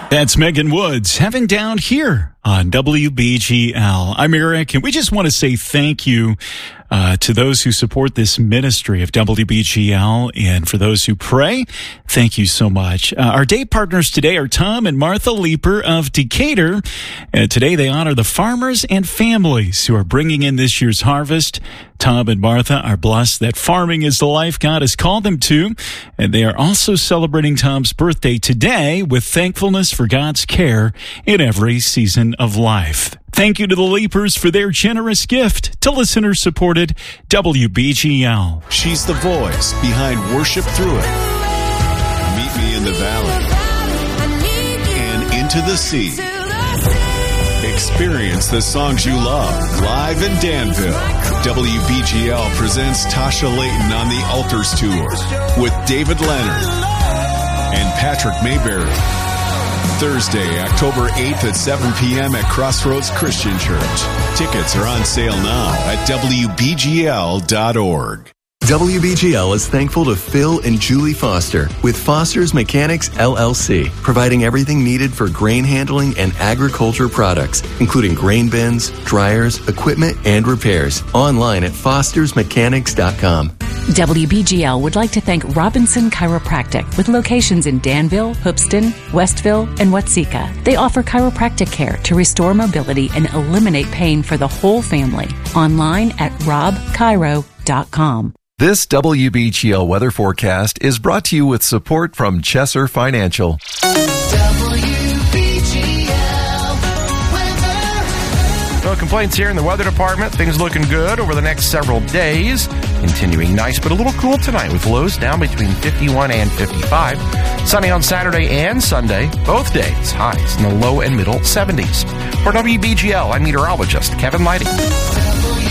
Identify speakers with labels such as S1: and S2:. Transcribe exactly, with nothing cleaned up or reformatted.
S1: That's Megan Woods, Heaven Down Here on W B G L. I'm Eric, and we just want to say thank you uh, to those who support this ministry of W B G L, and for those who pray, thank you so much. Uh, our day partners today are Tom and Martha Leeper of Decatur. And today they honor the farmers and families who are bringing in this year's harvest. Tom and Martha are blessed that farming is the life God has called them to, and they are also celebrating Tom's birthday today with thankfulness for God's care in every season of life. Thank you to the Leapers for their generous gift to listener-supported W B G L.
S2: She's the voice behind Worship Through It, Meet Me in the Valley, and Into the Sea. Experience the songs you love live in Danville. W B G L presents Tasha Layton on the Altars Tour with David Leonard and Patrick Mayberry. Thursday, October eighth at seven p.m. at Crossroads Christian Church. Tickets are on sale now at W B G L dot org.
S3: W B G L is thankful to Phil and Julie Foster with Foster's Mechanics, L L C, providing everything needed for grain handling and agriculture products, including grain bins, dryers, equipment, and repairs. Online at fosters mechanics dot com.
S4: W B G L would like to thank Robinson Chiropractic with locations in Danville, Hoopeston, Westville, and Watseka. They offer chiropractic care to restore mobility and eliminate pain for the whole family. Online at rob chiro dot com.
S5: This W B G L weather forecast is brought to you with support from Chesser Financial.
S6: W B G L weather.
S7: No complaints here in the weather department. Things looking good over the next several days. Continuing nice, but a little cool tonight with lows down between fifty-one and fifty-five. Sunny on Saturday and Sunday, both days. Highs in the low and middle seventies. For W B G L, I'm meteorologist Kevin Lighting.